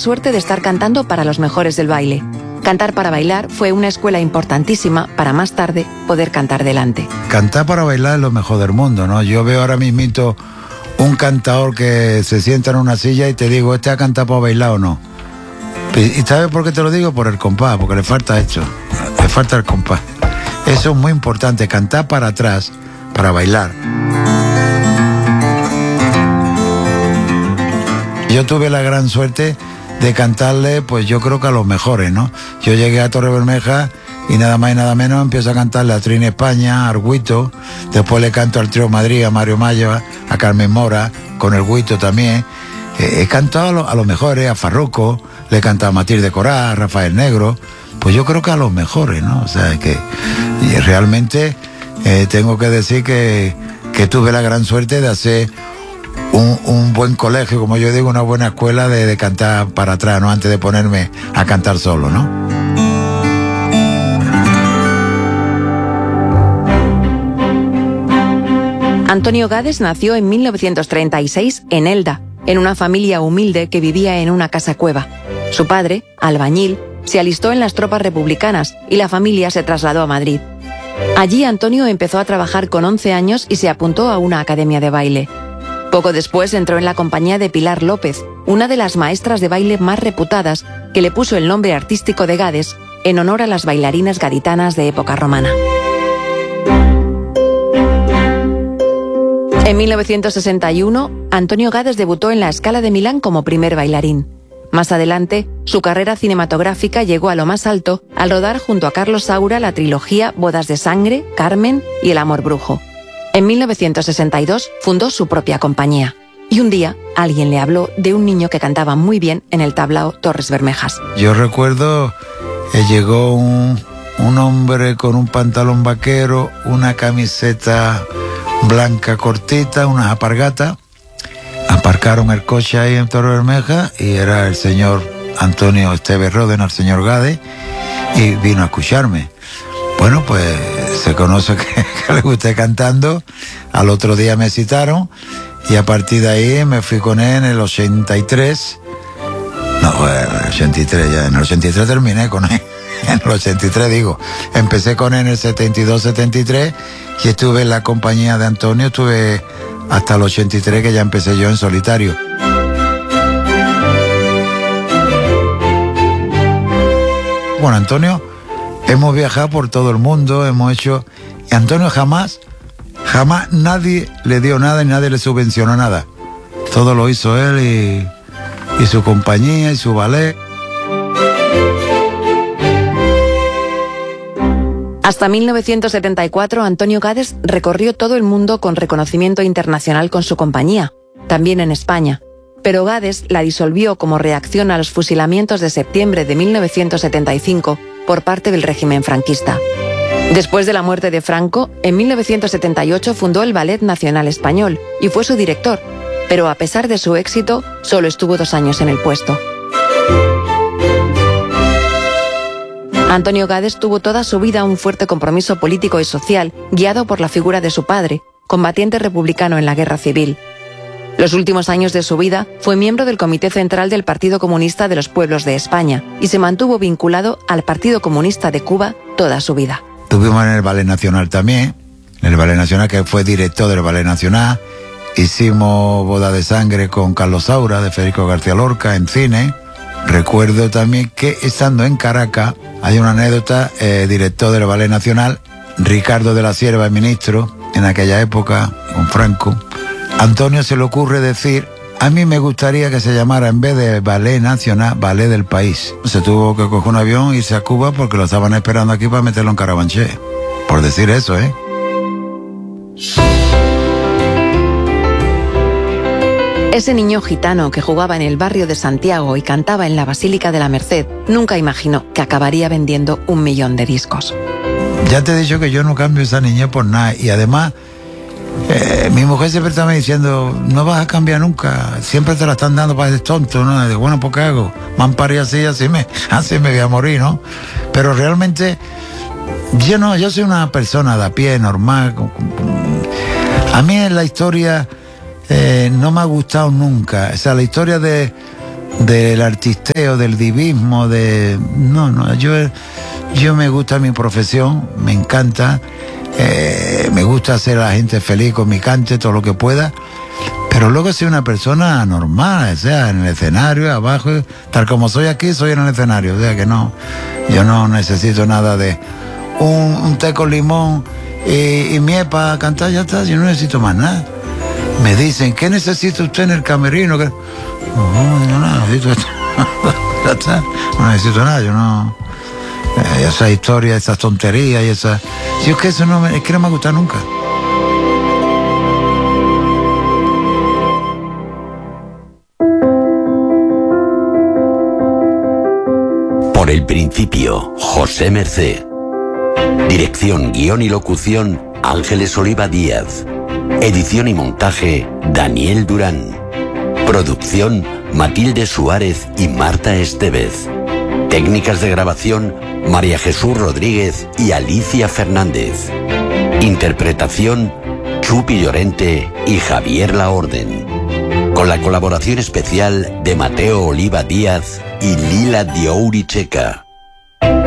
suerte de estar cantando para los mejores del baile. Cantar para bailar fue una escuela importantísima para más tarde poder cantar delante. Cantar para bailar es lo mejor del mundo, ¿no? Yo veo ahora mismito un cantador que se sienta en una silla y te digo, ¿este ha cantado para bailar o no? ¿Y sabes por qué te lo digo? Por el compás, porque le falta esto, le falta el compás. Eso es muy importante, cantar para atrás, para bailar. Yo tuve la gran suerte de cantarle, pues yo creo que a los mejores, ¿no? Yo llegué a Torrebermeja y nada más y nada menos empiezo a cantarle a Trini España, a Arguito, después le canto al Trío Madrid, a Mario Maya, a Carmen Mora, con el Guito también. He cantado a los mejores, a Farruco, le he cantado a Matilde Corá, a Rafael Negro, pues yo creo que a los mejores, ¿no? O sea, que y realmente tengo que decir que tuve la gran suerte de hacer un buen colegio, como yo digo, una buena escuela de cantar para atrás, ¿no? Antes de ponerme a cantar solo, ¿no? Antonio Gades nació en 1936 en Elda, en una familia humilde que vivía en una casa cueva. Su padre, albañil, se alistó en las tropas republicanas y la familia se trasladó a Madrid. Allí Antonio empezó a trabajar con 11 años y se apuntó a una academia de baile. Poco después entró en la compañía de Pilar López, una de las maestras de baile más reputadas, que le puso el nombre artístico de Gades en honor a las bailarinas gaditanas de época romana. En 1961, Antonio Gades debutó en la Scala de Milán como primer bailarín. Más adelante, su carrera cinematográfica llegó a lo más alto al rodar junto a Carlos Saura la trilogía Bodas de Sangre, Carmen y El Amor Brujo. En 1962 fundó su propia compañía. Y un día, alguien le habló de un niño que cantaba muy bien en el tablao Torres Bermejas. Yo recuerdo, llegó un hombre con un pantalón vaquero, una camiseta blanca cortita, unas alpargatas. Aparcaron el coche ahí en Torres Bermejas y era el señor Antonio Esteves Ródenas, el señor Gades, y vino a escucharme. Bueno, pues se conoce que le gusté cantando. Al otro día me citaron y a partir de ahí me fui con él en el 83. No, el 83 ya, en el 83 terminé con él. En el 83 digo, empecé con él en el 72-73 y estuve en la compañía de Antonio, estuve hasta el 83 que ya empecé yo en solitario. Bueno, Antonio, hemos viajado por todo el mundo, hemos hecho... Y Antonio jamás nadie le dio nada y nadie le subvencionó nada. Todo lo hizo él y su compañía y su ballet. Hasta 1974, Antonio Gades recorrió todo el mundo con reconocimiento internacional con su compañía, también en España. Pero Gades la disolvió como reacción a los fusilamientos de septiembre de 1975 por parte del régimen franquista. Después de la muerte de Franco, en 1978 fundó el Ballet Nacional Español y fue su director, pero a pesar de su éxito, solo estuvo 2 años en el puesto. Antonio Gades tuvo toda su vida un fuerte compromiso político y social, guiado por la figura de su padre, combatiente republicano en la Guerra Civil. Los últimos años de su vida fue miembro del Comité Central del Partido Comunista de los Pueblos de España y se mantuvo vinculado al Partido Comunista de Cuba toda su vida. Estuvimos en el Ballet Nacional también, en el Ballet Nacional, que fue director del Ballet Nacional. Hicimos Boda de Sangre con Carlos Saura, de Federico García Lorca, en cine. Recuerdo también que estando en Caracas, hay una anécdota, director del Ballet Nacional, Ricardo de la Cierva, ministro, en aquella época, con Franco. Antonio se le ocurre decir, a mí me gustaría que se llamara, en vez de Ballet Nacional, Ballet del País. Se tuvo que coger un avión e irse a Cuba porque lo estaban esperando aquí para meterlo en Carabanchel. Por decir eso, ¿eh? Ese niño gitano que jugaba en el barrio de Santiago y cantaba en la Basílica de la Merced nunca imaginó que acabaría vendiendo 1 millón de discos. Ya te he dicho que yo no cambio esa niñez por nada. Y además, mi mujer siempre está me diciendo, no vas a cambiar nunca, siempre te la están dando para ser tonto, ¿no? Y digo, bueno, ¿por qué hago? Me han parido así me voy a morir, ¿no? Pero realmente, yo soy una persona de a pie, normal. A mí en la historia no me ha gustado nunca. O sea, la historia de del artisteo, del divismo, yo me gusta mi profesión, me encanta, me gusta hacer a la gente feliz con mi cante, todo lo que pueda, pero luego soy una persona normal, o sea, en el escenario, abajo, tal como soy aquí, soy en el escenario, o sea que no, yo no necesito nada de un té con limón y miel para cantar, ya está, yo no necesito más nada. Me dicen, ¿qué necesita usted en el camerino? No necesito esto. Ya está, no necesito nada, yo no. Esa historia, esas tonterías y esas. Yo es que eso es que no me gusta nunca. Por el principio, José Mercé. Dirección, guión y locución, Ángeles Oliva Díaz. Edición y montaje, Daniel Durán. Producción, Matilde Suárez y Marta Estevez. Técnicas de grabación, María Jesús Rodríguez y Alicia Fernández. Interpretación, Chupi Llorente y Javier Laorden. Con la colaboración especial de Mateo Oliva Díaz y Lila Diouri Checa.